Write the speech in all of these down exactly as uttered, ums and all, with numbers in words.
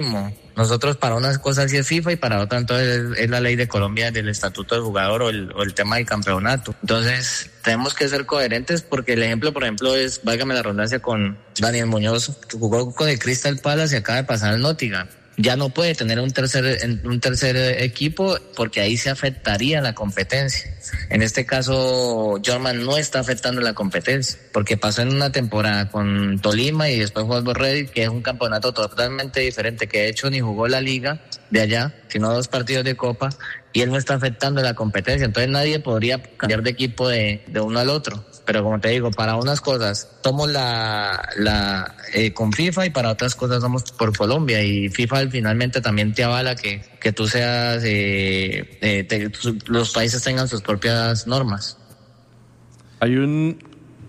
Nosotros para unas cosas sí es FIFA y para otras entonces es la ley de Colombia del estatuto del jugador o el, o el tema del campeonato. Entonces tenemos que ser coherentes porque el ejemplo, por ejemplo, es, válgame la redundancia, con Daniel Muñoz, que jugó con el Crystal Palace y acaba de pasar al Nottingham. Ya no puede tener un tercer un tercer equipo porque ahí se afectaría la competencia. En este caso, Jorman no está afectando la competencia porque pasó en una temporada con Tolima y después jugó al Borrell, que es un campeonato totalmente diferente, que de hecho ni jugó la liga de allá, sino dos partidos de Copa, y él no está afectando la competencia. Entonces nadie podría cambiar de equipo de, de uno al otro. Pero como te digo, para unas cosas somos la, la eh, con FIFA y para otras cosas somos por Colombia, y FIFA finalmente también te avala que, que tú seas, eh, eh, te, tu, los países tengan sus propias normas. Hay un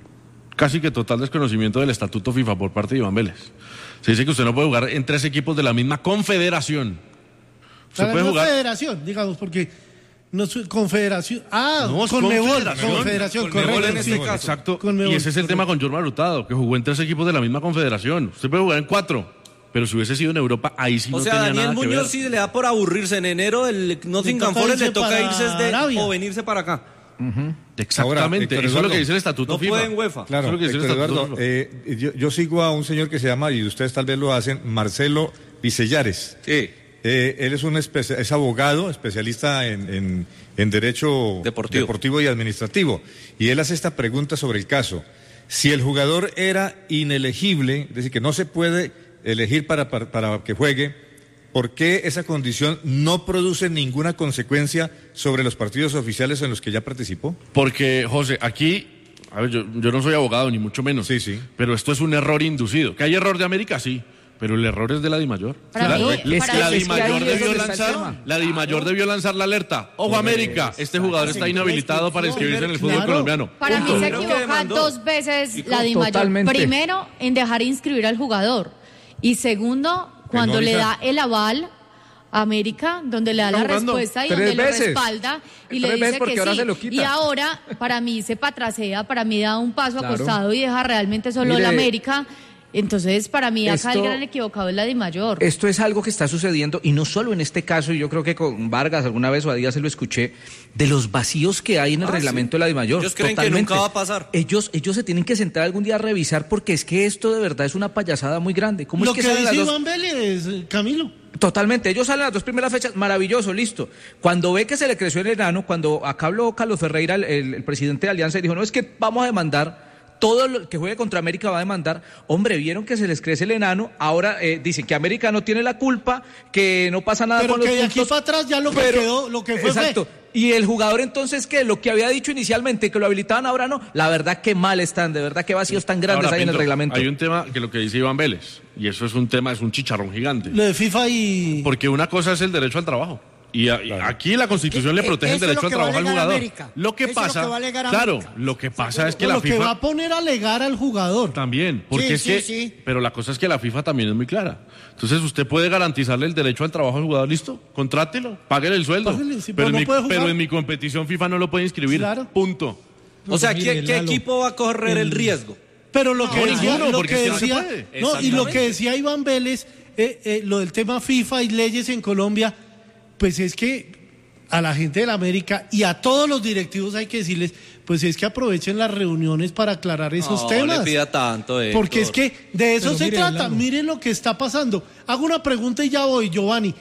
casi que total desconocimiento del estatuto FIFA por parte de Iván Vélez. Se dice que usted no puede jugar en tres equipos de la misma confederación. Usted puede jugar federación, digamos, porque no es confederación. Ah, no, Conmebol, confederación, confederación, Conmebol correcto. en este sí, caso. Exacto. Conmebol, y ese es el correcto. tema con Jorman Hurtado, que jugó en tres equipos de la misma confederación. Usted puede jugar en cuatro, pero si hubiese sido en Europa, ahí sí o no sea, tenía Daniel nada que Muñoz ver. sí le da por aburrirse en enero, el Nottingham Forest le toca irse de, o venirse para acá. Uh-huh. Exactamente, Ahora, eso es lo que dice el estatuto no FIFA. puede en UEFA. Claro, eso es lo que dice el Héctor estatuto Eduardo, FIFA. eh, yo, yo sigo a un señor que se llama, y ustedes tal vez lo hacen, Marcelo Vicellares. Sí. Eh, él es un espe- es abogado, especialista en, en, en derecho Deportivo. deportivo y administrativo. Y él hace esta pregunta sobre el caso. Si el jugador era inelegible, es decir, que no se puede elegir para, para, para que juegue, ¿por qué esa condición no produce ninguna consecuencia sobre los partidos oficiales en los que ya participó? Porque, José, aquí, a ver, yo, yo no soy abogado, ni mucho menos. Sí, sí. Pero esto es un error inducido. ¿Que hay error de América? Sí. Pero el error es de la DIMAYOR. Para La, mí- la- para la mí- DIMAYOR es que ahí es debió donde está el lanzar, tema. la DIMAYOR debió lanzar la alerta. Ojo, América, este jugador está inhabilitado para inscribirse en el fútbol Claro. colombiano. Para Punto. mí se Creo que equivoca demandó. dos veces la DIMAYOR. Totalmente. Primero, en dejar inscribir al jugador. Y segundo, cuando le da el aval a América, donde le da la Está jugando respuesta y tres donde lo veces. respalda y Tres le veces dice porque que ahora sí. se lo quita. Y ahora, para mí, se patrasea, para mí da un paso Claro. acostado y deja realmente solo Mire, la América. Entonces, para mí, acá el esto- gran equivocado es la DIMAYOR. Esto es algo que está sucediendo, y no solo en este caso, y yo creo que con Vargas alguna vez o a Díaz se lo escuché, de los vacíos que hay en el Ah, reglamento sí. de la DIMAYOR. Ellos creen que Totalmente. nunca va a pasar. Ellos, ellos se tienen que sentar algún día a revisar, porque es que esto de verdad es una payasada muy grande. ¿Cómo Lo es que, que, salen dice las dos? Iván Vélez, eh, Camilo. Totalmente, ellos salen las dos primeras fechas, maravilloso, listo. Cuando ve que se le creció el enano, cuando acá habló Carlos Ferreira, el, el- el presidente de Alianza, y dijo, no, es que vamos a demandar, todo lo que juegue contra América va a demandar. Hombre, vieron que se les crece el enano, ahora eh, dicen que América no tiene la culpa, que no pasa nada Pero con que los de aquí puntos. para atrás ya lo que Pero- quedó, lo que fue Exacto. Y el jugador entonces, que lo que había dicho inicialmente, que lo habilitaban, ahora no. La verdad que mal están, de verdad que vacíos tan grandes Ahora, hay en el Pinto, reglamento. Hay un tema que lo que dice Iván Vélez, y eso es un tema, es un chicharrón gigante. Lo de FIFA y... Porque una cosa es el derecho al trabajo. Y, a- y aquí la Constitución le Eh, protege el eso es derecho lo al que va a trabajo al alegar jugador. América. Lo que Eso es lo pasa, que va a alegar claro, América. lo que pasa es que No, la lo que FIFA va a poner a alegar al jugador. también, porque Sí, es sí, que, sí. pero la cosa es que la FIFA también es muy clara. Entonces usted puede garantizarle el derecho al trabajo al jugador, listo, contrátelo, páguele el sueldo. Páguele, sí, pero, pero en no mi, puede jugar. pero en mi competición FIFA no lo puede inscribir. Claro. Punto. O sea, Mire, ¿qué, qué Lalo. equipo va a correr el riesgo? Pero lo que No, decía, ninguno, lo porque que es que no se decía- puede. no, y lo Exactamente. que decía Iván Vélez, eh, eh, lo del tema FIFA y leyes en Colombia, pues es que a la gente de la América y a todos los directivos hay que decirles, pues es que aprovechen las reuniones para aclarar esos no temas. le pida tanto, Héctor. Porque es que de eso Pero se mire, trata. Lalo. Miren lo que está pasando. Hago una pregunta y ya voy, Giovanni.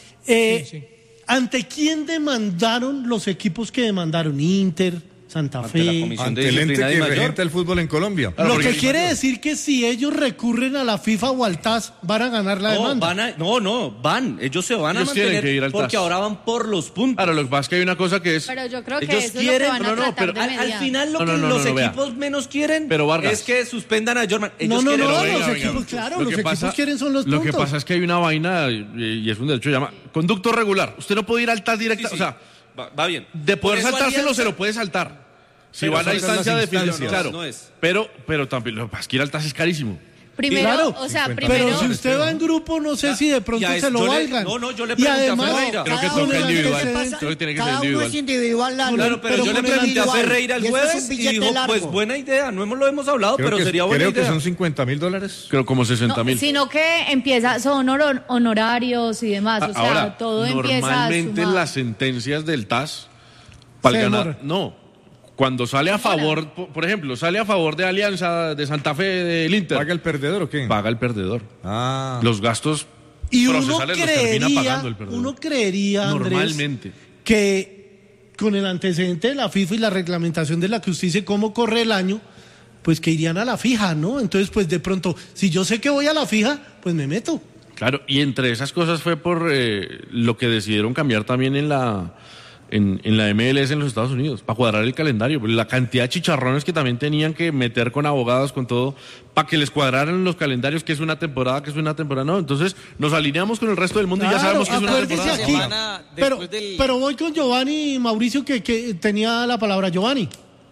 Eh, Sí, sí. ¿Ante quién demandaron los equipos que demandaron? Inter, Santa Ante la Fe. comisión. Ante de el ente disciplina que de mayor. regenta el fútbol en Colombia. Claro, Lo porque- que quiere decir que si ellos recurren a la FIFA o al T A S, van a ganar la No, demanda. van a, no, no, van. Ellos se van Ellos a tienen mantener que ir al porque T A S. ahora van por los puntos. Claro, lo que pasa es que hay una cosa que es... Pero yo creo que Ellos eso quieren, es lo que van a no, no, tratar pero de Al, al mediar. final lo No, que no, no, los no, no, vea. equipos menos quieren Pero, Vargas. es que suspendan a Jorman. Ellos No, no, quieren no, los los venga, equipos, venga. claro, Lo los que equipos pasa- quieren son los Lo puntos. que pasa es que hay una vaina, y y es un derecho, llama conducto regular. Usted no puede ir al T A S directa, Sí, sí. o sea, Va, va bien. de poder Por eso saltárselo Alianza- se lo puede saltar. Si Pero van a son instancia de las definición, instancias. claro. No es. Pero, pero también, lo que pasa es que ir al T A S es carísimo. Primero, claro, o sea, pero primero... si usted va en grupo, no sé si de pronto se lo valgan. No, no, yo le y pregunté además, a Ferreira. Creo que toca individual. Creo que tiene que ser Cada uno individual. es individual, Lalo. Claro, pero, pero yo le con el pregunté a individual, Ferreira el y esto es jueves un y billete dijo, largo. pues buena idea, no hemos, lo hemos hablado, Creo pero que, sería buena creo idea. que son cincuenta mil dólares. Creo como sesenta No, mil. sino que empieza, son honor- honorarios y demás, o sea, Ahora, todo empieza a normalmente sumar. las sentencias del T A S para Se ganar, demora. no, cuando sale a Demora. favor, por, por ejemplo, sale a favor de Alianza de Santa Fe del Inter, ¿Paga el perdedor o qué? paga el perdedor. Ah. Los gastos Y uno procesales los termina creería, pagando el perdedor. uno creería, Andrés, Normalmente. que con el antecedente de la FIFA y la reglamentación de la que usted dice cómo corre el año, pues que irían a la fija, ¿no? Entonces, pues de pronto, si yo sé que voy a la fija, pues me meto. Claro, y entre esas cosas fue por eh, lo que decidieron cambiar también en la en, en la M L S en los Estados Unidos, para cuadrar el calendario. La cantidad de chicharrones que también tenían que meter con abogados, con todo, para que les cuadraran los calendarios, que es una temporada, que es una temporada, no. Entonces nos alineamos con el resto del mundo y ya Claro, sabemos que es una acuérdese temporada. aquí. Semana Pero, después del- pero voy con Giovanni y Mauricio, que, que tenía la palabra. Giovanni.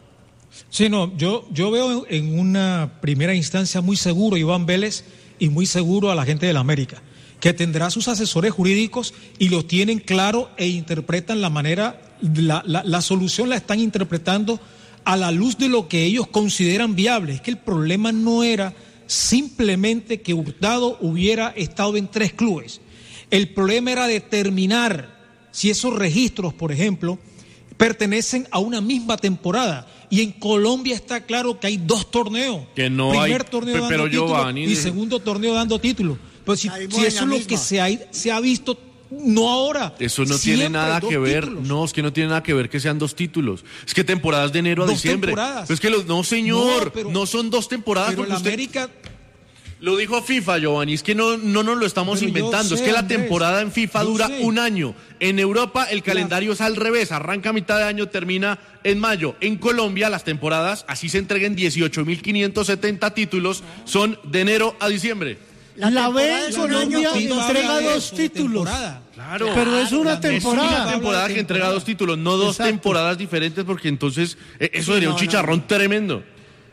Sí, no, yo, yo veo en una primera instancia muy seguro a Iván Vélez y muy seguro a la gente de la América, que tendrá sus asesores jurídicos y lo tienen claro e interpretan la manera, la, la, la solución la están interpretando a la luz de lo que ellos consideran viable. Es que el problema no era simplemente que Hurtado hubiera estado en tres clubes. El problema era determinar si esos registros, por ejemplo, pertenecen a una misma temporada. Y en Colombia está claro que hay dos torneos. Que no Primer hay- torneo pe- dando pero título Giovanni, y de- segundo torneo dando título. Pues si, Caímos si en eso la es lo misma. que se ha, se ha visto, no ahora. Eso no Siempre tiene nada dos que ver, títulos. no, es que no tiene nada que ver que sean dos títulos. Es que temporadas de enero a Dos diciembre. temporadas. Pero es que los, no, señor, No, pero- no son dos temporadas Pero porque la usted América... lo dijo FIFA, Giovanni, es que no, no nos lo estamos Pero yo inventando, es sé, que la Andrés, temporada en FIFA yo dura sé. un año. En Europa el calendario es al revés, arranca a mitad de año, termina en mayo. En Colombia las temporadas, así se entreguen dieciocho mil quinientos setenta títulos, son de enero a diciembre. La La, B temporada en es un año Colombia con dos entrega torneos. dos títulos. Temporada. Claro. Pero es una la- Es una temporada. temporada que entrega dos títulos, no dos Exacto. temporadas diferentes, porque entonces eh, eso Sí, sería no, un no, chicharrón tremendo.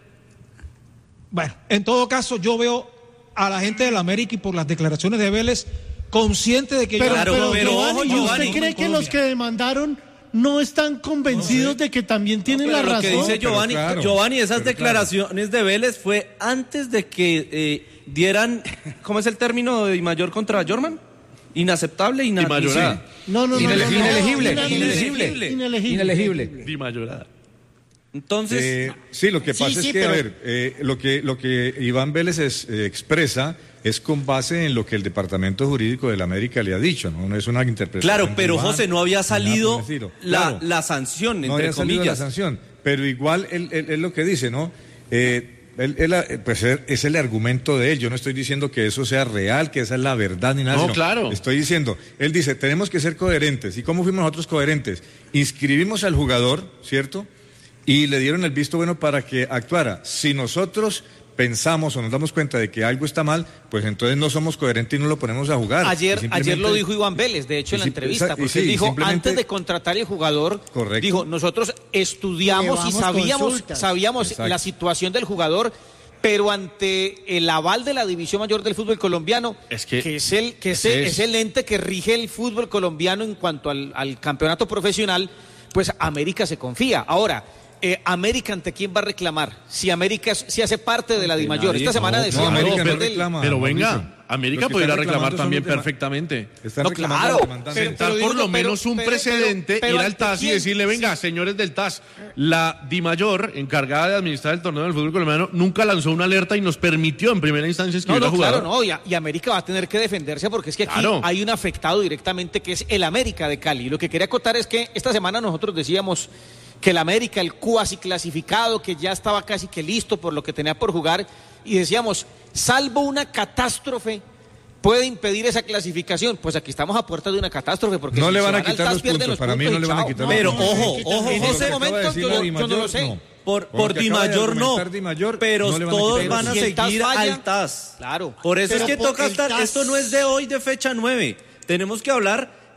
Bueno, en todo caso, yo veo a la gente de la América y por las declaraciones de Vélez consciente de que Pero, ya- Claro, pero, pero Giovanni, ojo, ¿y usted Giovanni, cree que Colombia. los que demandaron no están convencidos de que también tienen Pero la lo que razón? dice Pero Giovanni, claro, Giovanni, esas pero declaraciones de Vélez fue antes de que eh, dieran, ¿cómo es el término de mayor contra Jorman? Inaceptable, Y mayorada. inadmisible. No, no, no, Inelegible. no, no, Inelegible, inelegible. inelegible. Inelegible. Di mayorada. Entonces, Eh, sí, lo que Sí, pasa sí, es que, pero- a ver, eh, lo que lo que Iván Vélez es, eh, expresa es con base en lo que el Departamento Jurídico de la América le ha dicho, no, no es una interpretación. claro, de pero Iván, José, no había ni nada por salido el estilo. la, Claro, la sanción, no entre había salido comillas. la sanción, pero igual él, él- él lo que dice, ¿no? Eh, él- él, eh, pues eh, es el argumento de él. Yo no estoy diciendo que eso sea real, que esa es la verdad ni nada. No, sino claro. Estoy diciendo, él dice, tenemos que ser coherentes. ¿Y cómo fuimos nosotros coherentes? Inscribimos al jugador, ¿cierto? Y le dieron el visto bueno para que actuara. Si nosotros pensamos o nos damos cuenta de que algo está mal, pues entonces no somos coherentes y no lo ponemos a jugar. Ayer, Y simplemente- ayer lo dijo Iván Vélez, de hecho, en la y sí, entrevista, esa- y porque sí, él dijo, simplemente- antes de contratar el jugador, Correcto. dijo, nosotros estudiamos y Llevamos sabíamos, consultas. sabíamos Exacto. la situación del jugador, pero ante el aval de la División Mayor del Fútbol Colombiano, Es que es el que es, ese el- es- es el ente que rige el fútbol colombiano en cuanto al, al campeonato profesional, pues América se confía. Ahora, eh, América, ¿ante quién va a reclamar? Si América es- si hace parte de la Dimayor. nadie. Esta semana No, decía no, América no después del- reclama. Pero Mauricio. venga, América Los que podría están reclamar reclamando son también los dema- perfectamente. Están No, reclamando claro, los demandantes. pero- Sentar digo, por lo pero- menos un pero- precedente, pero- pero ir al ¿ante T A S y quién? decirle, venga, señores del T A S, la Dimayor, encargada de administrar el torneo del fútbol colombiano, nunca lanzó una alerta y nos permitió en primera instancia No, inscribir no, a jugador. claro, no, y, a- y América va a tener que defenderse porque es que aquí Claro. hay un afectado directamente que es el América de Cali. Lo que quería acotar es que esta semana nosotros decíamos que el América, el cuasi clasificado, que ya estaba casi que listo por lo que tenía por jugar, y decíamos, salvo una catástrofe, puede impedir esa clasificación. Pues aquí estamos a puerta de una catástrofe porque No si le se van a al quitar T A S los pierden puntos, para mí puntos no y le van a chao. quitar Pero los puntos. ojo, ojo, en José, este momento Acaba de decir yo, la yo no Dimayor, lo sé. no. por, Con por lo que Di acaba de Mayor no, argumentar Di Mayor, pero no le van a todos quitar van a los puntos. Si el T A S seguir falla, al T A S. claro. Por eso Pero es que por toca el estar, T A S esto no es de hoy, de fecha nueve. Tenemos que hablar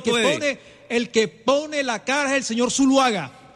el que puede. pone, el que pone la cara es el señor Zuluaga.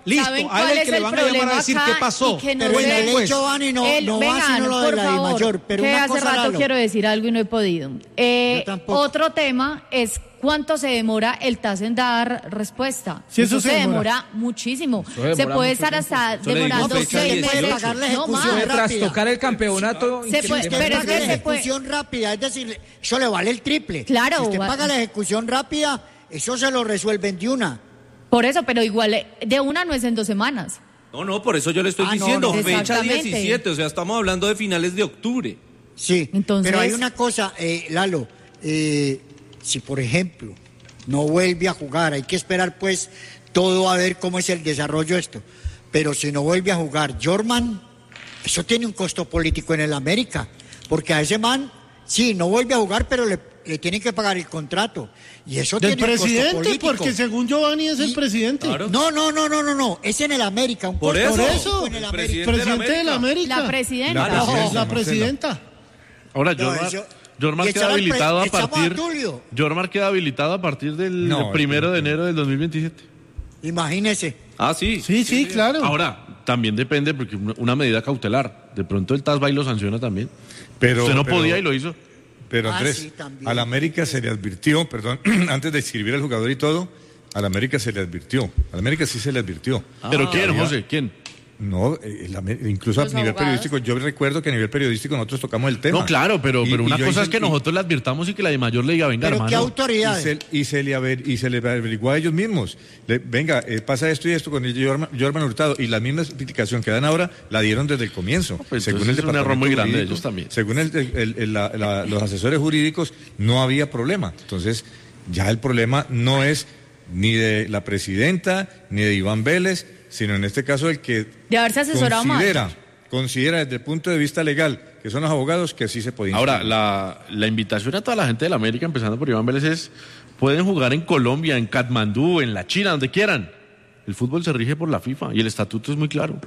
Listo, ¿Saben a él cuál el es que le el van a llamar a problema decir acá? qué pasó. Y que no Pero en sé- la ley Pues, Giovanni no, El- no va vengan, sino lo de por la favor, mayor, pero que una hace cosa, rato Lalo. quiero decir algo y no he podido. Eh, Yo tampoco. otro tema es cuánto se demora el T A S en dar respuesta. Sí, eso se se demora. demora muchísimo. demora se puede mucho estar hasta Eso le digo, demorando fecha seis dieciocho. meses. Pagar la No ejecución más. Puede rápida. trastocar el campeonato. Se puede- Usted pero es paga que la se puede- ejecución rápida, es decir, eso le vale el triple. Claro, Si usted va- paga la ejecución rápida, eso se lo resuelven de una. Por eso, pero igual eh, de una no es en dos semanas. No, no, por eso yo le estoy Ah, no, diciendo, no. fecha Exactamente. diecisiete, o sea, estamos hablando de finales de octubre. Sí, Entonces- pero hay una cosa, eh, Lalo, eh, si por ejemplo no vuelve a jugar, hay que esperar pues todo a ver cómo es el desarrollo de esto, pero si no vuelve a jugar Jorman, eso tiene un costo político en el América, porque a ese man, sí, no vuelve a jugar, pero le, le tienen que pagar el contrato, y eso Del tiene un costo presidente, político. porque según Giovanni es el Y- presidente. Claro. No, no, no, no, no, no, es en el América, un Por costo eso, político en el el América. presidente de la Presidente de la América. La presidenta. La No, presidenta, la Marcela. presidenta. Ahora, No, Jormar, eso- Jormar y queda echaba el pre- habilitado a echaba a partir. Tulio. Jormar queda habilitado a partir del No, primero de no. enero del dos mil veintisiete. Imagínese. Ah, sí. Sí, sí, claro. Ahora, también depende, porque una una medida cautelar. De pronto el T A S va y lo sanciona también. Pero, Usted no pero- podía y lo hizo. Pero Ah, Andrés, sí, también. al América se le advirtió, perdón, antes de escribir al jugador y todo, al América se le advirtió. Al América sí se le advirtió. ¿Pero quién, había- José? ¿Quién? No, eh, el Amé- incluso a Los nivel abogados. periodístico, yo recuerdo que a nivel periodístico nosotros tocamos el tema. No, claro, pero, Y- pero y una yo cosa hice- es que y- nosotros le advirtamos y que la de mayor le diga, venga, Pero hermano. qué Y autoridades. se, y se le, aver- y se le averiguó a ellos mismos. Le- venga, eh, pasa esto y esto con el Jorman, Jorman Hurtado. Y la misma explicación que dan ahora la dieron desde el comienzo. pues según entonces el es un error muy departamento grande de jurídico, ellos también. Según el- el- el- la- la- los asesores jurídicos, no había problema. Entonces, ya el problema no es ni de la presidenta, ni de Iván Vélez, sino en este caso el que De haberse asesorado mal. considera, considera desde el punto de vista legal, que son los abogados, que sí se podía. Ahora, la, la invitación a toda la gente de la América, empezando por Iván Vélez, es: pueden jugar en Colombia, en Katmandú, en la China, donde quieran. El fútbol se rige por la FIFA y el estatuto es muy claro.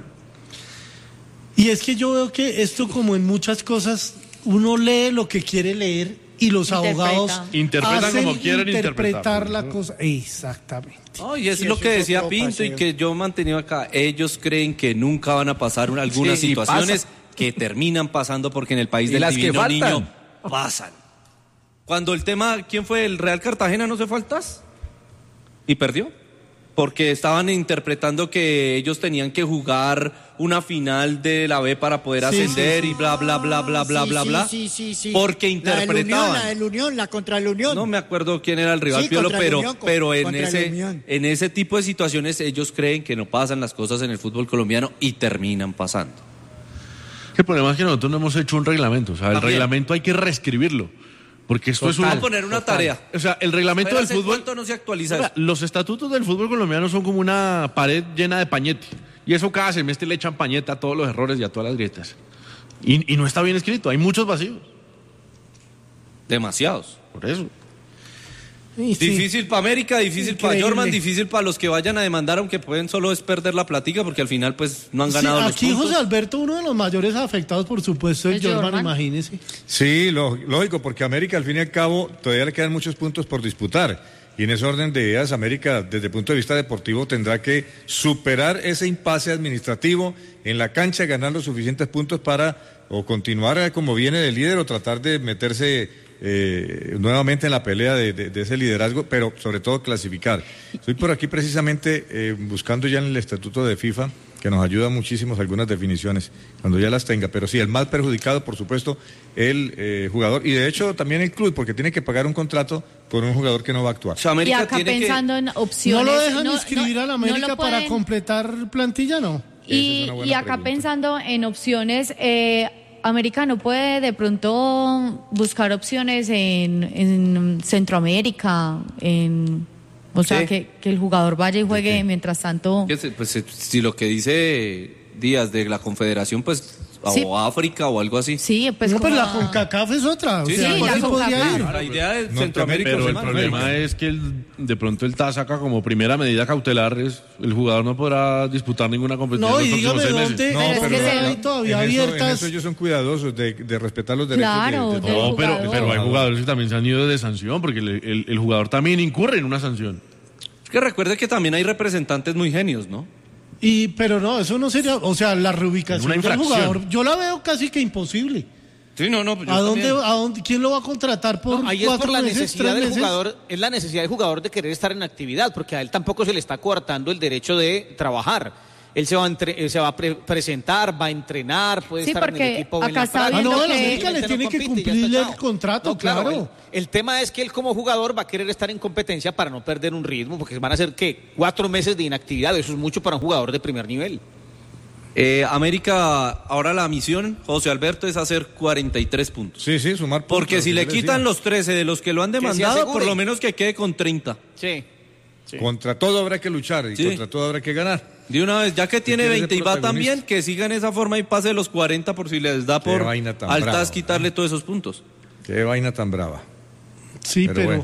Y es que yo veo que esto, como en muchas cosas, uno lee lo que quiere leer y los Interpreta. abogados Interpretan hacen como quieren interpretar interpretar. la cosa. Exactamente. No, y es Sí, lo eso que es decía otro Pinto y paseo. que yo he mantenido acá. Ellos creen que nunca van a pasar una- algunas Sí, y situaciones pasa. que terminan pasando porque en el país Y del las que divino faltan. niño pasan. Cuando el tema, ¿quién fue? ¿El Real Cartagena no se fue al T A S? ¿Y perdió? Porque estaban interpretando que ellos tenían que jugar una final de la B para poder Sí, ascender sí, y bla, bla, bla, bla, bla, Sí, bla, sí, bla. sí, sí, sí. Porque La interpretaban. del Unión, la del Unión, la contra el Unión. No me acuerdo quién era el rival, Sí, Piolo, contra el pero, Unión, con- pero en, contra el ese, Unión. en ese tipo de situaciones ellos creen que no pasan las cosas en el fútbol colombiano y terminan pasando. El problema es que nosotros no hemos hecho un reglamento. O sea, el También. reglamento hay que reescribirlo. Porque esto es Vamos un. a poner una tarea. O sea, el reglamento Pero del ¿hace fútbol. cuánto no se actualiza Oiga, eso? los estatutos del fútbol colombiano son como una pared llena de pañete. Y eso cada semestre le echan pañete a todos los errores y a todas las grietas. Y, y no está bien escrito, hay muchos vacíos. Demasiados. Por eso. Y sí. Difícil para América, difícil para Increíble. Jorman, difícil para los que vayan a demandar, aunque pueden solo es perder la platica porque al final pues no han Sí, ganado los aquí puntos. José Alberto, uno de los mayores afectados, por supuesto, es Es Jorman, Jorman. imagínese. Sí, lo- lógico, porque América al fin y al cabo todavía le quedan muchos puntos por disputar. Y en ese orden de ideas, América, desde el punto de vista deportivo, tendrá que superar ese impasse administrativo en la cancha, ganar los suficientes puntos para o continuar eh, como viene de líder o tratar de meterse eh, nuevamente en la pelea de, de- de ese liderazgo, pero sobre todo clasificar. Estoy por aquí precisamente eh, buscando ya en el estatuto de FIFA, que nos ayuda muchísimo algunas definiciones, cuando ya las tenga. Pero sí, el más perjudicado, por supuesto, el eh, jugador, y de hecho también el club, porque tiene que pagar un contrato por un jugador que no va a actuar. O sea, Y América acá tiene que- pensando en opciones. ¿No lo dejan no- inscribir no- a la no América lo para pueden- completar plantilla? No. Esa es Y, una buena y acá pregunta. pensando en opciones, eh, América no puede de pronto buscar opciones en, en Centroamérica, en, o sea, Sí. que, que el jugador vaya y juegue mientras tanto. que se- pues, eh, si lo que dice Díaz de la Confederación, pues, Sí. o África o algo así. Sí, pues no, pero como- la CONCACAF es otra. Sí, o sea, sí, por la ahí podría CONCACAF. ir. La idea de No, Centroamérica. Pero el hermano, problema es que el- de pronto el T A S saca como primera medida cautelar, es, el jugador no podrá disputar ninguna competición. No, los y próximos dígame seis dónde, meses. Pero es dónde que se- hay todavía en eso, en abiertas. eso ellos son cuidadosos de, de respetar los derechos Claro, de, de del No, pero, jugador. pero hay jugadores que también se han ido de sanción, porque el, el- el jugador también incurre en una sanción. Es que recuerde que también hay representantes muy genios, ¿no? Y, pero no, eso no sería, o sea, la reubicación del jugador, yo la veo casi que imposible. Sí, no, no. Yo ¿A dónde, también. ¿A dónde, quién lo va a contratar por No, ahí cuatro es por la meses, necesidad tres del meses? jugador, es la necesidad del jugador de querer estar en actividad, porque a él tampoco se le está coartando el derecho de trabajar. Él se va a, entre, él se va a pre presentar, va a entrenar, puede Sí, estar en el porque equipo en acá la está práctica. Ah, no, viendo a la que- América le no tiene que compite, ya está cumplirle el echado. contrato, No, claro. claro. El, el tema es que él como jugador va a querer estar en competencia para no perder un ritmo, porque van a ser, ¿qué? Cuatro meses de inactividad, eso es mucho para un jugador de primer nivel. Eh, América, ahora la misión, José Alberto, es hacer cuarenta y tres puntos. Sí, sí, sumar puntos. Porque si le yo quitan decía. los trece de los que lo han se demandado, asegure. por lo menos que quede con treinta. Sí. Contra todo habrá que luchar y Sí. contra todo habrá que ganar. De una vez, ya que tiene quiere veinte y ser va protagonista. también, que siga en esa forma y pase los cuarenta por si les da Qué por vaina tan altas brava, quitarle todos esos puntos. Qué vaina tan brava. Sí, Pero pero... bueno.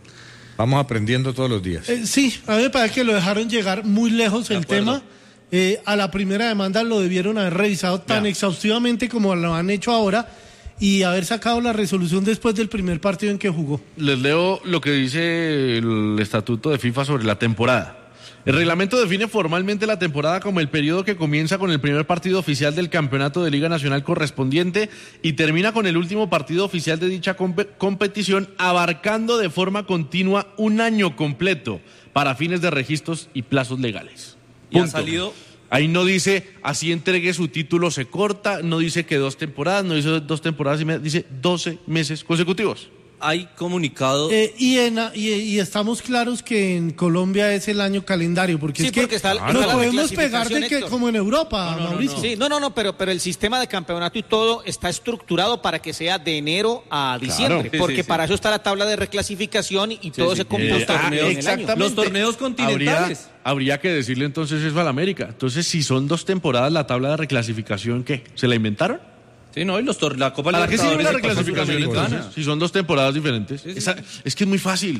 Vamos aprendiendo todos los días. Eh, sí, a mí me parece que lo dejaron llegar muy lejos el acuerdo. tema. Eh, a la primera demanda lo debieron haber revisado tan Ya. exhaustivamente como lo han hecho ahora y haber sacado la resolución después del primer partido en que jugó. Les leo lo que dice el estatuto de FIFA sobre la temporada. El reglamento define formalmente la temporada como el periodo que comienza con el primer partido oficial del campeonato de Liga Nacional correspondiente y termina con el último partido oficial de dicha compe- competición, abarcando de forma continua un año completo para fines de registros y plazos legales. Y ha Punto. salido... Ahí no dice así entregue su título se corta, no dice que dos temporadas, no dice dos temporadas y media, dice doce meses consecutivos. Hay comunicado... Eh, y, en, y, y estamos claros que en Colombia es el año calendario, porque Sí, es que porque está- nos está la podemos pegar de reclasificación, que Héctor. como en Europa, No, no, no, Mauricio. no. Sí, no, no, no, pero, pero el sistema de campeonato y todo está estructurado para que sea de enero a diciembre, Sí, porque sí, sí. para eso está la tabla de reclasificación y, y todo sí. se computa Eh, ah, en el año. exactamente. Los torneos continentales. Habría, habría que decirle entonces eso a la América. Entonces, si son dos temporadas, la tabla de reclasificación, ¿qué? ¿Se la inventaron? Sí, no, y los tor- la Copa ¿Para qué sirve la Libertadores y Copa reclasificación Sudamericana. entonces? Si son dos temporadas diferentes. Esa- es que es muy fácil.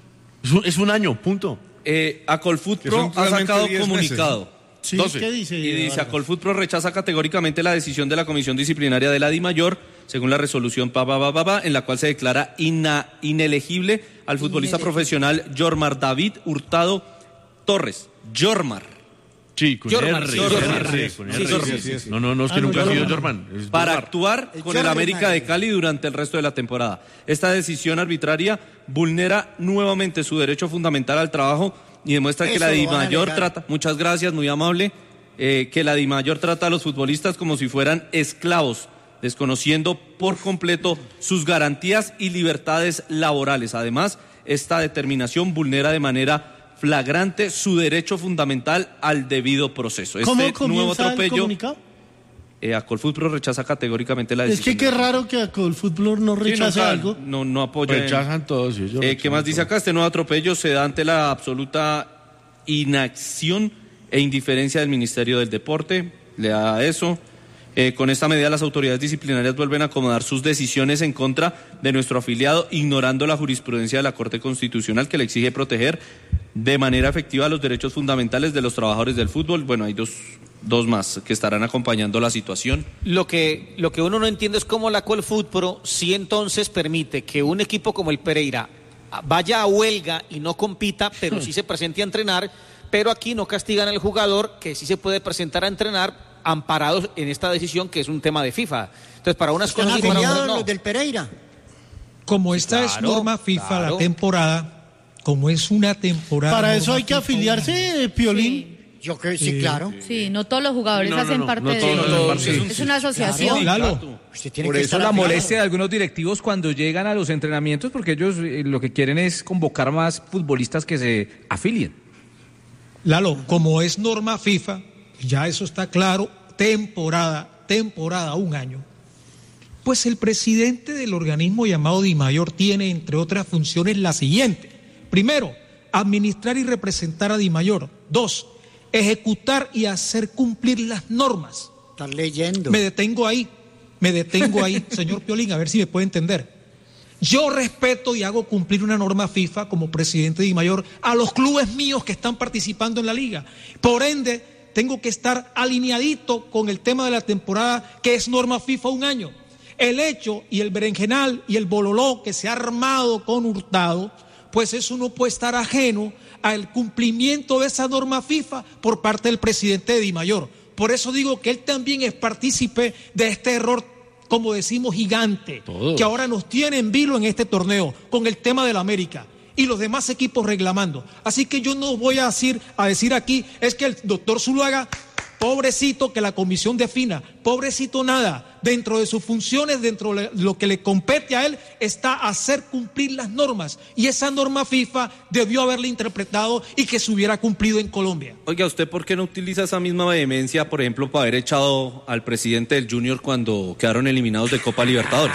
Es un, es un año, punto. Eh, Acolfoot Que son Pro ha realmente sacado diez comunicado. Sí, doce. ¿qué dice? Y dice, Vargas? Acolfoot Pro rechaza categóricamente la decisión de la Comisión Disciplinaria de la DIMAYOR, según la resolución pa, pa, pa, pa, pa, en la cual se declara ina- inelegible al futbolista Inelegible. profesional Yormar David Hurtado Torres. Yormar. Sí, con Jorman, R, sí, con Jorman. R, con Sí, R. sí, sí, sí. No, no, no, es que Ah, no, nunca ha sido Jorman. Jorman. es Para Jorman. actuar con el Jorman. América de Cali durante el resto de la temporada. Esta decisión arbitraria vulnera nuevamente su derecho fundamental al trabajo y demuestra que Eso la lo van a DIMAYOR alegar. trata, muchas gracias, muy amable, eh, que la DIMAYOR trata a los futbolistas como si fueran esclavos, desconociendo por completo sus garantías y libertades laborales. Además, esta determinación vulnera de manera flagrante su derecho fundamental al debido proceso. ¿Cómo Este nuevo comienza el atropello, comunicado? eh, Acolfoot Pro rechaza categóricamente la Es decisión. que qué de- raro que el fútbol no Sí, rechace nunca- algo. No, no apoya. en- Rechazan todos. sí, ellos Eh, ¿Qué rechazan más dice todo. acá? Este nuevo atropello se da ante la absoluta inacción e indiferencia del Ministerio del Deporte. Le da eso. Eh, con esta medida las autoridades disciplinarias vuelven a acomodar sus decisiones en contra de nuestro afiliado, ignorando la jurisprudencia de la Corte Constitucional que le exige proteger de manera efectiva los derechos fundamentales de los trabajadores del fútbol. Bueno, hay dos, dos más que estarán acompañando la situación. Lo que, lo que uno no entiende es cómo la Colfoot Pro sí entonces permite que un equipo como el Pereira vaya a huelga y no compita, pero sí se presente a entrenar, pero aquí no castigan al jugador que sí se puede presentar a entrenar amparados en esta decisión que es un tema de FIFA. Entonces, para unas Están cosas y para afiliados otras no. los del Pereira. Como esta es Claro, norma FIFA claro. la temporada, como es una temporada. Para eso norma hay que FIFA, afiliarse, Piolín. Yo creo sí, claro. Sí, no todos los jugadores No, no, hacen no, parte no de todos eso. hacen parte. Es, Es una asociación. Lalo, Usted tiene Por que eso estar la afiliado. molestia de algunos directivos cuando llegan a los entrenamientos, porque ellos eh, lo que quieren es convocar más futbolistas que se afilien. Lalo, como es norma FIFA, ya eso está claro, temporada, temporada, un año. Pues el presidente del organismo llamado DIMAYOR tiene, entre otras funciones, la siguiente. Primero, administrar y representar a DIMAYOR. Dos, ejecutar y hacer cumplir las normas. Estás leyendo. Me detengo ahí, me detengo ahí, señor Piolín, a ver si me puede entender. Yo respeto y hago cumplir una norma FIFA como presidente de DIMAYOR a los clubes míos que están participando en la liga. Por ende, tengo que estar alineadito con el tema de la temporada que es norma FIFA un año. El hecho y el berenjenal y el bololó que se ha armado con Hurtado, pues eso no puede estar ajeno al cumplimiento de esa norma FIFA por parte del presidente de Dimayor. Por eso digo que él también es partícipe de este error, como decimos, gigante, Todos. que ahora nos tiene en vilo en este torneo con el tema del América y los demás equipos reclamando. Así que yo no voy a decir, a decir aquí, es que el doctor Zuluaga, pobrecito, que la comisión defina, pobrecito nada, dentro de sus funciones, dentro de lo que le compete a él, está hacer cumplir las normas, y esa norma FIFA debió haberla interpretado y que se hubiera cumplido en Colombia. Oiga, ¿usted por qué no utiliza esa misma vehemencia, por ejemplo, para haber echado al presidente del Junior cuando quedaron eliminados de Copa Libertadores?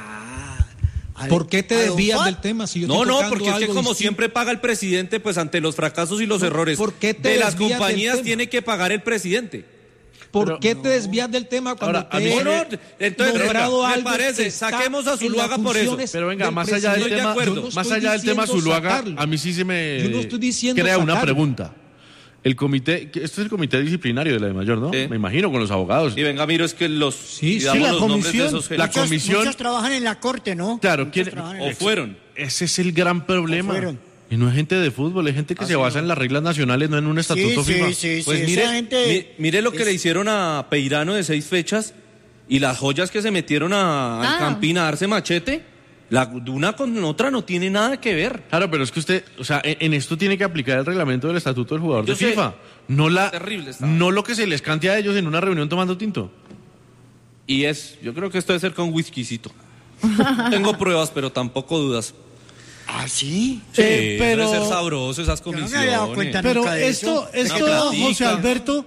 ¿Por qué te ¿A don desvías Juan? del tema? Si yo No, estoy no, tocando porque es que algo como distinto. siempre paga el presidente, pues ante los fracasos y los ¿Por- errores por qué te de las desvías del compañías tema? tiene que pagar el presidente. ¿Por Pero- qué te desvías del tema cuando Ahora, a te mí he sí me- entonces, nombrado venga, me algo parece, que está saquemos a en Zuluaga las por eso. funciones Pero venga, del más allá del Estoy de tema, acuerdo. Yo no más estoy allá del tema diciendo Zuluaga, sacarlo. a mí sí se me Yo no estoy diciendo crea una sacarlo. pregunta. El comité, que esto es el comité disciplinario de la de Mayor, ¿no? Sí. Me imagino, con los abogados. Y venga, miro, es que los Sí, sí, digamos la los nombres de comisión. esos La gentes. Muchos- comisión- Muchos trabajan en la corte, ¿no? Claro, Muchos ¿quién- trabajan en o la- fueron. Ese es el gran problema. fueron. Y no es gente de fútbol, es gente que se basa en las reglas nacionales, no en un Sí, estatuto sí, FIFA. sí, Pues sí, mire, esa gente mi- mire lo que es- le hicieron a Peirano de seis fechas y las joyas que se metieron a, al Ah. Campín a darse machete. La, una con otra no tiene nada que ver. Claro, pero es que usted, o sea, en, en esto tiene que aplicar el reglamento del estatuto del jugador Yo de sé. FIFA. No la, Terrible estaba. no lo que se les cante a ellos en una reunión tomando tinto. Y es, yo creo que esto debe ser con whiskycito. Tengo pruebas, pero tampoco dudas. ¿Ah, sí? Sí, Eh, pero- debe ser sabroso esas Yo no comisiones. me había dado cuenta Pero nunca de esto, eso. esto, Una platica. José Alberto,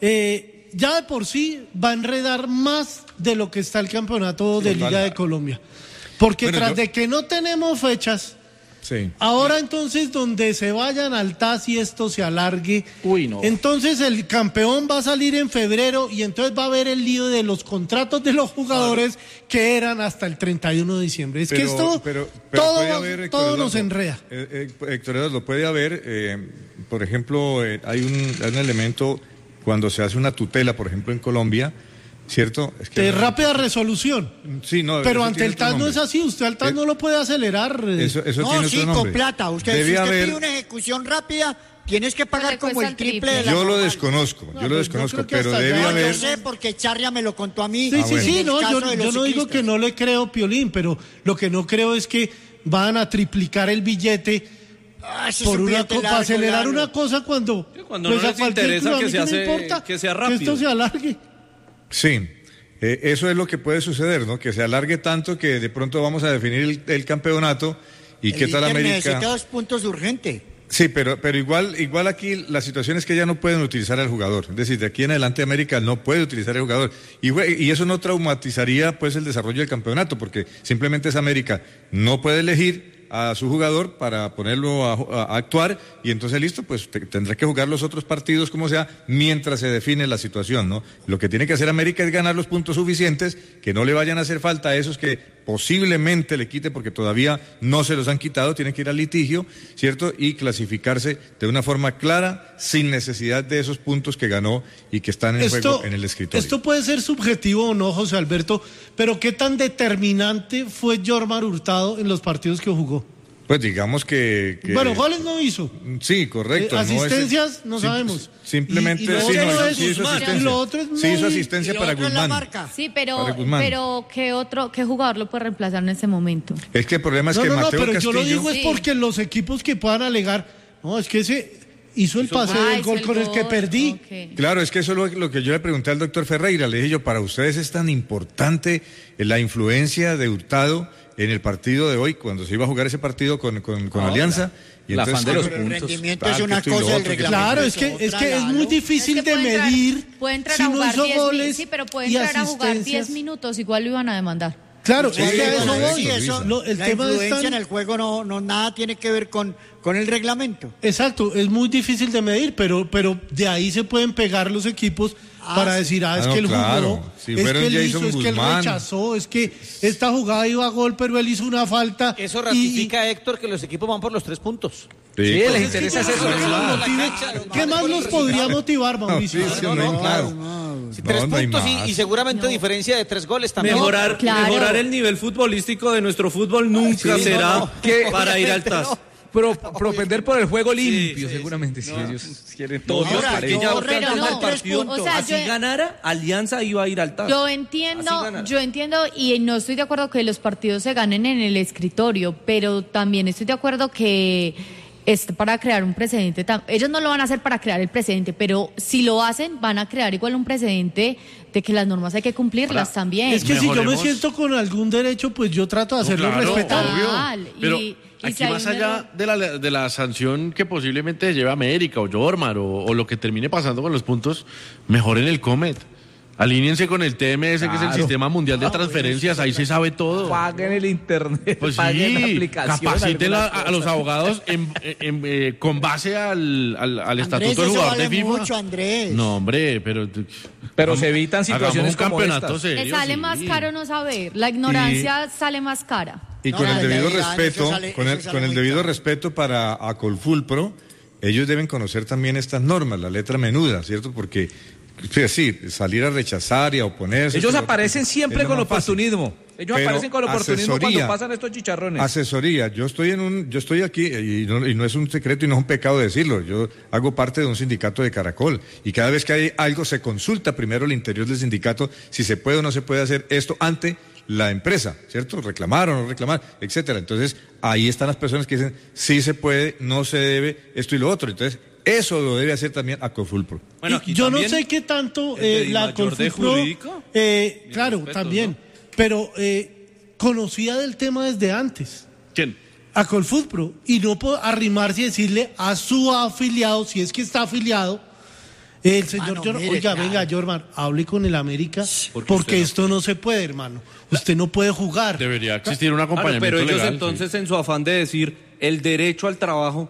eh, ya de por sí va a enredar más de lo que está el campeonato de Total. Liga de Colombia. Porque Bueno, tras yo- de que no tenemos fechas, Sí. ahora entonces donde se vayan al T A S y esto se alargue, Uy, no. entonces el campeón va a salir en febrero y entonces va a haber el lío de los contratos de los jugadores que eran hasta el treinta y uno de diciembre. Es que esto pero- pero todo, puede va- haber, Héctor todo nos Eduardo, enreda. eh, eh, Héctor Eduardo, puede haber, eh, por ejemplo, eh, hay, un, hay un elemento cuando se hace una tutela, por ejemplo, en Colombia, ¿cierto? Es De rápida resolución. Sí, no, Pero eso ante tiene el otro T A S no nombre. es así, usted al T A S Eh, no lo puede acelerar. eh. Eso, eso No, tiene sí, otro con nombre. plata. Usted, Debe si usted haber, pide una ejecución rápida, tienes que pagar le como cuesta el el triple triple. de la yo lo normal. desconozco, No, yo lo pues, desconozco, yo creo que pero hasta debe allá- No, haber... yo sé porque Charria me lo contó a mí. Sí, Ah, sí, bueno. sí, en no, el yo, caso de yo los no digo ciclistas. que no le creo, Piolín, pero lo que no creo es que van a triplicar el billete Ah, ese por es un una billete co- para largo, acelerar largo. una cosa cuando, Sí, cuando pues no a les cualquier interesa club, a que mí se me hace- importa que sea que rápido. esto se alargue. Sí, eh, eso es lo que puede suceder, ¿no? Que se alargue tanto que de pronto vamos a definir el, el campeonato y El qué tal Inter América. necesita dos puntos urgentes. Sí, pero, pero igual, igual aquí la situación es que ya no pueden utilizar al jugador. Es decir, de aquí en adelante América no puede utilizar al jugador. Y, jue- y eso no traumatizaría pues el desarrollo del campeonato, porque simplemente es América no puede elegir a su jugador para ponerlo a, a- a actuar y entonces listo, pues te- tendrá que jugar los otros partidos como sea mientras se define la situación, ¿no? Lo que tiene que hacer América es ganar los puntos suficientes, que no le vayan a hacer falta a esos que posiblemente le quite porque todavía no se los han quitado, tiene que ir al litigio, ¿cierto? Y clasificarse de una forma clara, sin necesidad de esos puntos que ganó y que están en juego en el escritorio. esto puede ser subjetivo o no, José Alberto, pero ¿qué tan determinante fue Jormar Hurtado en los partidos que jugó? Pues digamos que... que- Bueno, goles no hizo. Sí, correcto. Eh, no es- asistencias no sim- sabemos. Simplemente Y- y lo sí, otro no, es sí hizo Guzmán. asistencia. Y lo otro es Sí hizo muy- asistencia y lo para otro es la Guzmán. marca. Sí, pero, Para Guzmán. pero ¿qué otro, qué jugador lo puede reemplazar en ese momento? Es que el problema es No, que no, no, Mateo pero Castillo... yo lo digo es Sí. porque los equipos que puedan alegar, no, es que ese hizo el Hizo- pase Ah, del hizo gol el con el que gol, perdí. ok. Claro, es que eso es lo, lo que yo le pregunté al doctor Ferreira. Le dije yo, para ustedes es tan importante la influencia de Hurtado en el partido de hoy, cuando se iba a jugar ese partido con, con, con Ahora, Alianza. Y la entonces, afán de los Pero el puntos. rendimiento Ah, es que una esto y lo cosa, el otro, que- reglamento Claro, es que, otra, es que es Lalo. muy difícil Es que de puede entrar- medir puede entrar si a no jugar hizo diez mi- goles sí, pero puede y entrar a jugar diez asistencias. minutos, igual lo iban a demandar. Claro, Sí, es que a sí, eso sí, voy. sí, eso- Lo- el la tema es influencia tan- en el juego no, no nada tiene que ver con, con el reglamento. Exacto, es muy difícil de medir, pero, pero de ahí se pueden pegar los equipos Ah, para sí. decir, ah, es Ah, no, que él claro. jugó, Si es fueron que él Jason hizo, es que él Guzmán. rechazó, es que esta jugada iba a gol, pero él hizo una falta. Eso y- ratifica, Héctor, que los equipos van por los tres puntos. Sí, Sí, pues, les y- interesa es eso. ¿Qué ¿no? nos motive? ¿Qué más nos podría motivar, Mauricio? sí, sí, No, no, no, claro. Sí, No, tres no hay puntos y, más. y seguramente diferencia de tres goles también. Mejorar, claro. mejorar el nivel futbolístico de nuestro fútbol nunca Sí, será no, no. ¿Qué? para ir al Obviamente T A S. no. pro, propender por el juego limpio, sí, seguramente. sí, Si no. ellos quieren todo. Obvio, Ahora, porque yo- ya pero antes no, del partido, o sea, así yo- ganara, Alianza iba a ir al T A S. Yo Así entiendo, ganara. yo entiendo y no estoy de acuerdo que los partidos se ganen en el escritorio, pero también estoy de acuerdo que es para crear un precedente. tam- Ellos no lo van a hacer para crear el precedente, pero si lo hacen, van a crear igual un precedente de que las normas hay que cumplirlas Ahora, también. Es que si yo me Mejoremos. siento con algún derecho, pues yo trato de No, hacerlo claro, respetar. obvio. Total, Pero y- y aquí si hay más un allá error- de la, de la sanción que posiblemente lleve a América o Jormar o, o lo que termine pasando con los puntos, mejoren el Comet. Alíñense con el T M S, que es el Claro. Sistema Mundial de Transferencias, ahí se sabe todo. Paguen el internet, Pues paguen la sí, aplicación. capaciten a, algunas a los cosas. abogados en- en- eh, con base al, al, al Andrés, estatuto del eso jugador vale de FIFA. mucho, Andrés. No, hombre, pero... Pero se evitan situaciones hagamos un como campeonato estas. serio, Le sale sí. más caro no saber, la ignorancia sale más cara. Y No, con no, el debido ya, ya, respeto, eso sale- con eso el, sale con el muy debido caro. respeto para Acolfulpro, ellos deben conocer también estas normas, la letra menuda, ¿cierto? Porque, es decir, salir a rechazar y a oponerse. Ellos eso es lo- aparecen siempre es lo con más fácil. oportunismo. Ellos Pero aparecen con oportunismo cuando asesoría- pasan estos chicharrones. Asesoría, yo estoy en un, yo estoy aquí y no, y no es un secreto y no es un pecado decirlo. Yo hago parte de un sindicato de Caracol y cada vez que hay algo se consulta primero el interior del sindicato si se puede o no se puede hacer esto ante la empresa, ¿cierto? Reclamar o no reclamar, etcétera. Entonces ahí están las personas que dicen sí se puede, no se debe, esto y lo otro. Entonces eso lo debe hacer también Acolfulpro. Bueno, Y aquí yo también no sé qué tanto el de eh, la Dimayor de Colfupro, jurídico. eh, Mis claro, respetos, también, ¿no? pero eh, conocía del tema desde antes. ¿Quién? A Colfutpro y no puedo arrimarse y decirle a su afiliado, si es que está afiliado, el señor Hermano, Jorman, mire, oiga, claro. venga, Jorman, hable con el América, Porque porque, usted no- esto no se puede, hermano. Usted no puede jugar. Debería existir un Claro, acompañamiento pero ellos legal, entonces sí. en su afán de decir el derecho al trabajo,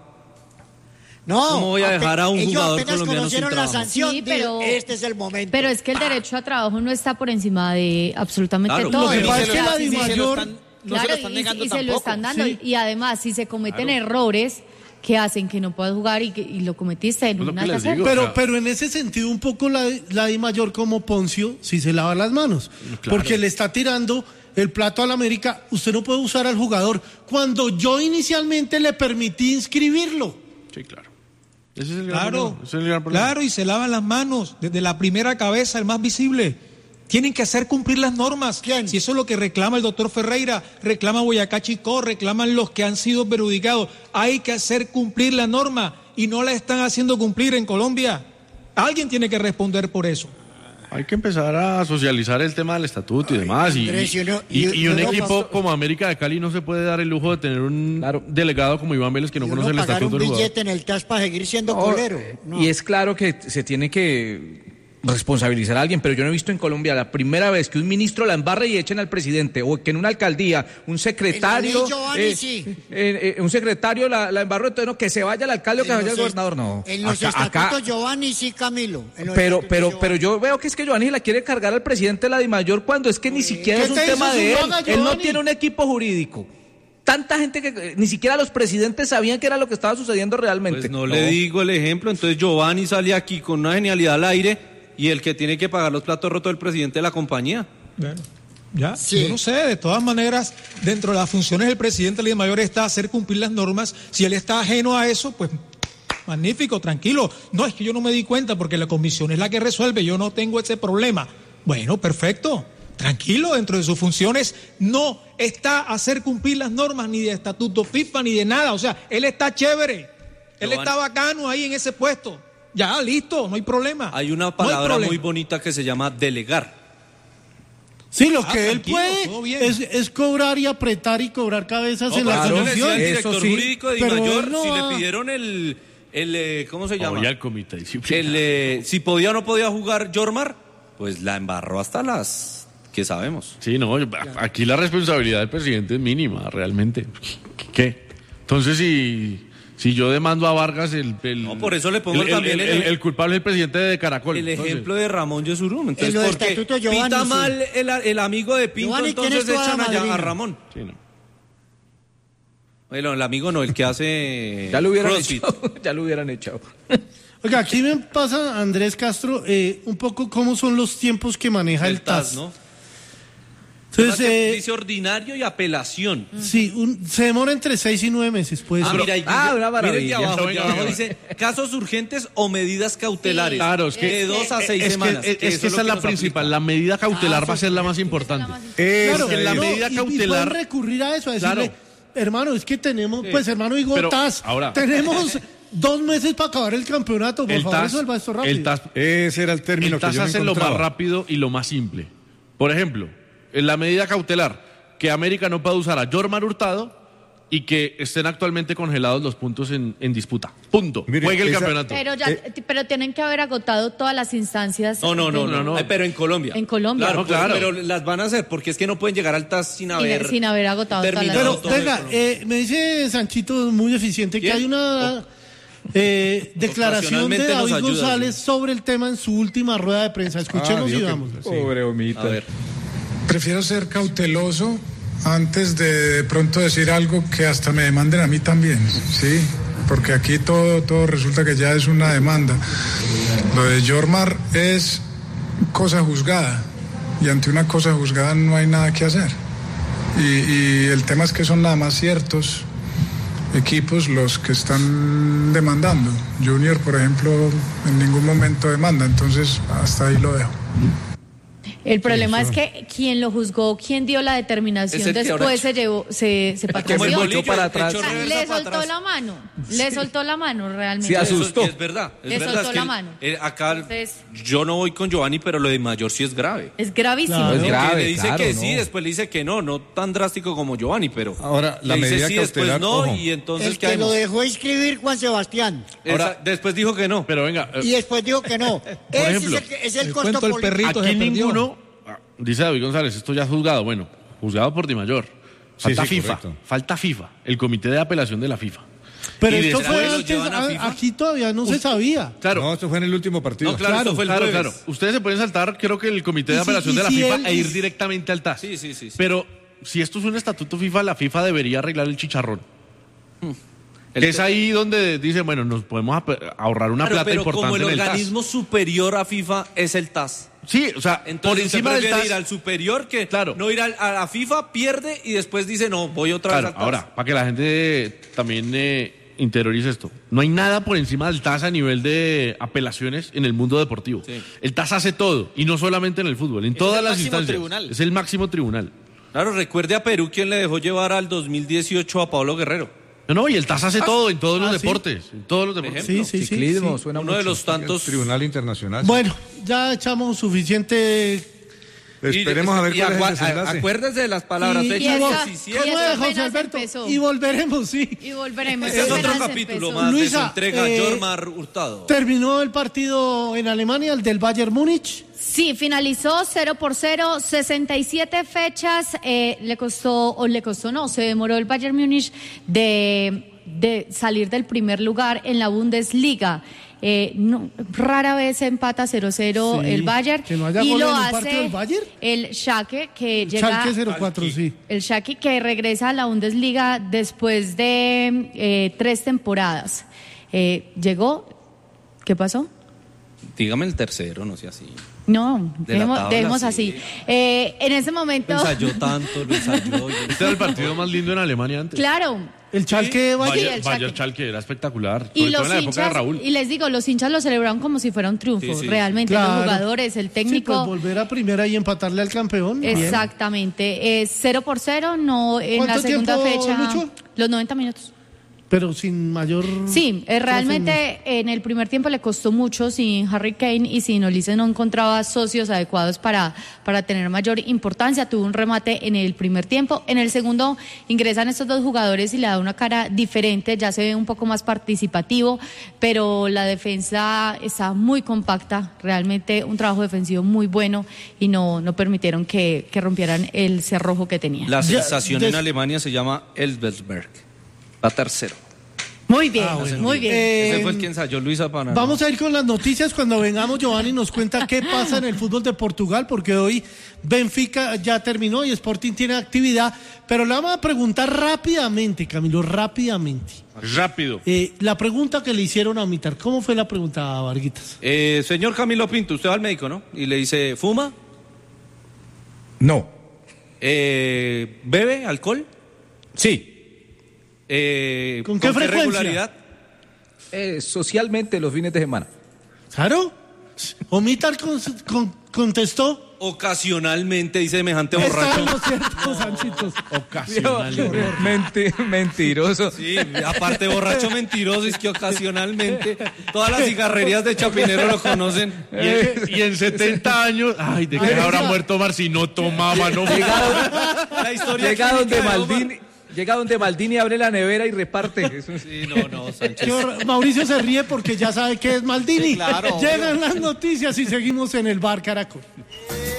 No, ¿Cómo voy a ape- dejar a un ellos jugador apenas colombiano sin conocieron la trabajo? sanción, Sí, dijo, pero- este es el momento. Pero es que el derecho a trabajo no está por encima de absolutamente Claro, todo. lo que Ni pasa se es lo que la están- ni se lo Dimayor- están- no se Claro, lo están y- negando y, se lo tampoco. están dando. Sí. Y además, si se cometen errores que hacen que no puedas jugar y, que, y lo cometiste en Es lo una que les ocasión. digo. Pero, o sea- pero en ese sentido, un poco la, la Di Mayor como Poncio, si se lava las manos. Claro. Porque le está tirando el plato al América. Usted no puede usar al jugador cuando yo inicialmente le permití inscribirlo. Sí, claro. Ese es el gran Claro, problema, ese es el gran problema. claro, y se lavan las manos desde la primera cabeza, el más visible. Tienen que hacer cumplir las normas. ¿Quién? Si eso es lo que reclama el doctor Ferreira, reclama Boyacá Chicó, reclaman los que han sido perjudicados. Hay que hacer cumplir la norma y no la están haciendo cumplir en Colombia. Alguien tiene que responder por eso. Hay que empezar a socializar el tema del estatuto y demás. Y, Andrés, y uno- y- y- y un y uno equipo pa- como América de Cali no se puede dar el lujo de tener un Claro. delegado como Iván Vélez que no Y uno conoce el pagar estatuto un del jugador. billete en el T A S para seguir siendo No, colero. No. Y es claro que se tiene que responsabilizar a alguien, pero yo no he visto en Colombia la primera vez que un ministro la embarre y echen al presidente, o que en una alcaldía un secretario, En la ley Giovanni, eh, sí. eh, eh, un secretario la, la embarró, entonces no, que se vaya el alcalde o que se En vaya el los est- gobernador, no. En los Acá- acá- estatutos Giovanni sí, Camilo. En los pero, estatutos pero, Giovanni. pero yo veo que es que Giovanni la quiere cargar al presidente de la Dimayor cuando es que ni siquiera ¿Qué es un te hizo tema su de él. vaga, Él no Giovanni? tiene un equipo jurídico. Tanta gente que eh, ni siquiera los presidentes sabían que era lo que estaba sucediendo realmente. Pues no, le digo el ejemplo, entonces Giovanni sale aquí con una genialidad al aire y el que tiene que pagar los platos rotos es el presidente de la compañía. Bueno, ya, Sí. yo no sé, de todas maneras, dentro de las funciones del presidente de la Mayor está hacer cumplir las normas. Si él está ajeno a eso, pues magnífico, tranquilo. No, es que yo no me di cuenta porque la comisión es la que resuelve, yo no tengo ese problema. Bueno, perfecto, tranquilo, dentro de sus funciones no está hacer cumplir las normas ni de estatuto FIFA ni de nada. O sea, él está chévere, él Giovanni. está bacano ahí en ese puesto. Ya, listo, no hay problema. Hay una No hay palabra problema. muy bonita que se llama delegar. Sí, lo Ah, que él tranquilo, todo puede bien. es, es cobrar y apretar y cobrar cabezas en la claro, Yo le decía comisión. al eso director sí, jurídico de pero Dimayor él no si va- le pidieron el, el eh, ¿cómo se llama? Oye, al comité disciplinario. El, eh, si podía o no podía jugar Jormar, pues la embarró hasta las que sabemos. Sí, no, aquí la responsabilidad del presidente es mínima, realmente. ¿Qué? Entonces, si, si yo demando a Vargas, el, el- No, por eso le pongo el, también el, el- el- el culpable es el presidente de Caracol. El Entonces, ejemplo de Ramón Yesurum. Entonces, En los porque estatutos Giovanni, pita sí. mal el, el amigo de Pinto, Giovanni, ¿quién entonces es tu echan hada allá madrina? a Ramón. sí, no. Bueno, el amigo no, el que hace Ya lo hubieran CrossFit. echado. Ya lo hubieran echado. Oiga, aquí me pasa, Andrés Castro, eh, un poco cómo son los tiempos que maneja el, El T A S, T A S. ¿no? Entonces, eh, dice ordinario y apelación. Sí, un, se demora entre seis y nueve meses. Pues. Ah, mira, y, ah, una maravilla. Miren que abajo, que abajo dice casos urgentes o medidas cautelares. Sí. Claro, es que de dos a seis es semanas. Que, es, es que esa es la principal. Aplica. La medida cautelar ah, va a ser la más importante. Es claro, que la no, medida y, cautelar. Y pueden recurrir a eso, a decirle, claro. hermano, es que tenemos, pues hermano, digo, Pero, TAS, ahora, tenemos dos meses para acabar el campeonato, por el favor, TAS, resuelva esto rápido. El TAS, ese era el término el TAS que yo hace lo más rápido y lo más simple. Por ejemplo, en la medida cautelar, que América no pueda usar a Jormar Hurtado y que estén actualmente congelados los puntos en, en disputa. Punto. Mire, Juegue el esa, campeonato. Pero, ya, eh, pero tienen que haber agotado todas las instancias. No, no, no, no, no. Ay, pero en Colombia. En Colombia. Claro, no, claro. Pero, pero las van a hacer porque es que no pueden llegar al TAS sin haber... Sin haber agotado todas las... Pero, venga, eh, me dice Sanchito, muy eficiente, ¿Quién? que hay una... Eh, declaración de David ayuda, González sí. sobre el tema en su última rueda de prensa. Escuchemos ah, y vamos. Que... Pobre Omita. A ver. Prefiero ser cauteloso antes de, de pronto decir algo que hasta me demanden a mí también, ¿sí? Porque aquí todo, todo resulta que ya es una demanda. Lo de Jormar es cosa juzgada y ante una cosa juzgada no hay nada que hacer. Y, y el tema es que son nada más ciertos equipos los que están demandando. Junior, por ejemplo, en ningún momento demanda, entonces hasta ahí lo dejo. El problema Eso. es que quien lo juzgó, quien dio la determinación, después se llevó, se, se patrocinó. Bolillo, para atrás. O sea, le soltó atrás. la mano, sí. le soltó la mano realmente. Se asustó. Es verdad, es le verdad. soltó es que la mano. El, acá Entonces, yo no voy con Giovanni, pero lo de Mayor sí es grave. Es gravísimo. Claro, es grave, le dice claro, que no. sí, después le dice que no, no tan drástico como Giovanni, pero ahora la le medida dice sí, cautelar, después no, ojo. y entonces el que ¿qué lo dejó inscribir Juan Sebastián. Ahora, Esa, después dijo que no. Pero venga, y después dijo que no. Ese ejemplo, es el, es el el costo político. Perrito aquí ninguno. Dice David González, esto ya es juzgado. Bueno, juzgado por Di Mayor. Falta sí, sí, FIFA. Correcto. Falta FIFA, el comité de apelación de la FIFA. Pero y esto fue antes, a, aquí todavía no Ust se sabía. Claro. No, esto fue en el último partido. No, claro, claro, fue el claro, claro. Ustedes se pueden saltar, creo que el comité de si, apelación de la si FIFA él, e ir directamente al TAS. Sí, sí, sí, sí. Pero si esto es un estatuto FIFA, la FIFA debería arreglar el chicharrón. Hmm. El es ahí donde dicen, bueno, nos podemos ahorrar una claro, plata pero importante como el en el organismo TAS. superior a FIFA es el TAS. Sí, o sea, entonces por encima del TAS ir al superior que claro. no ir al, a la FIFA, pierde y después dice, no, voy otra claro, vez al TAS. Ahora, para que la gente también eh, interiorice esto, no hay nada por encima del TAS a nivel de apelaciones en el mundo deportivo. Sí. El TAS hace todo, y no solamente en el fútbol, en es todas las instancias. Tribunal. Es el máximo tribunal. Claro, recuerde a Perú quien le dejó llevar al dos mil dieciocho a Pablo Guerrero. No, no, y el TAS hace ah, todo en todos ah, los deportes. ¿sí? En todos los deportes. Sí, sí, Ciclismo, sí, suena Uno mucho. de los tantos. El Tribunal Internacional. Bueno, ya echamos suficiente. Esperemos y, a ver y cuál agua, es el desenlace. Acuérdese de las palabras. Y, hechas y, diecisiete. ¿Cómo es, José Alberto? Empezó. Y volveremos, sí. Y volveremos. Ese es otro capítulo empezó. más Luisa, de su entrega eh, Jormar Hurtado. ¿Terminó el partido en Alemania, el del Bayern Múnich? Sí, finalizó cero por cero, sesenta y siete fechas, eh, le costó, o le costó no, se demoró el Bayern Múnich de, de salir del primer lugar en la Bundesliga. Eh, no, rara vez se empata cero cero sí, el Bayern que no haya y gol lo en un hace partido del Bayern. El Schalke que el llega Schalke cero cuatro, sí. El Schalke que regresa a la Bundesliga después de eh, tres temporadas. Eh, llegó, ¿qué pasó? Dígame el tercero, no sea así. No, de dejemos, tabla, dejemos sí. así. Eh, en ese momento. Lo ensayó tanto, lo ensayó. Este era el partido más lindo en Alemania antes. Claro. El Schalke, sí, Bayern, el Bayern Schalke era espectacular. Y sobre los todo en la hinchas, época de Raúl. y les digo, los hinchas lo celebraron como si fuera un triunfo. Sí, sí, realmente, claro. los jugadores, el técnico. Sí, pues volver a primera y empatarle al campeón. Exactamente. Eh, cero por cero, no en la segunda tiempo, fecha. Lucho? Los noventa minutos. Pero sin mayor... Sí, eh, realmente en el primer tiempo le costó mucho, sin Harry Kane y sin Olise no encontraba socios adecuados para, para tener mayor importancia, tuvo un remate en el primer tiempo, en el segundo ingresan estos dos jugadores y le da una cara diferente, ya se ve un poco más participativo, pero la defensa está muy compacta, realmente un trabajo defensivo muy bueno y no, no permitieron que, que rompieran el cerrojo que tenía. La sensación ya, des... en Alemania se llama Elversberg. Va tercero. Muy bien, ah, bueno. muy bien. Eh, Ese fue el que ensayó Luisa Panaro. Vamos a ir con las noticias cuando vengamos. Giovanni nos cuenta qué pasa en el fútbol de Portugal, porque hoy Benfica ya terminó y Sporting tiene actividad. Pero le vamos a preguntar rápidamente, Camilo, rápidamente. Rápido. Eh, la pregunta que le hicieron a Omitar, ¿cómo fue la pregunta, Varguitas? Eh, señor Camilo Pinto, usted va al médico, ¿no? Y le dice, ¿fuma? No. Eh, ¿Bebe alcohol? Sí. Eh, ¿Con qué frecuencia? regularidad? Eh, socialmente los fines de semana. ¿Claro? Omitar con, con, contestó. Ocasionalmente, dice semejante Está borracho. en lo cierto, Sanchitos. Ocasionalmente. Menti- mentiroso. Sí, aparte borracho mentiroso, es que ocasionalmente todas las cigarrerías de Chapinero lo conocen. Y en, y en setenta años, ay, ¿de qué Ay, habrá ya. muerto Omar si no tomaba, no Llega, La historia llega clínica donde de Omar. Maldini, llega donde Maldini abre la nevera y reparte. Eso es- Sí, no, no, Sánchez. Qué horror. Mauricio se ríe porque ya sabe que es Maldini. Sí, claro, Llegan las noticias y seguimos en el bar Caracol.